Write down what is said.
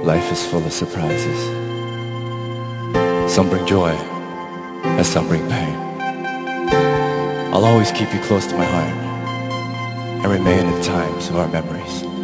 Life is full of surprises. Some bring joy, and some bring pain. I'll always keep you close to my heart and remain in the times of our memories.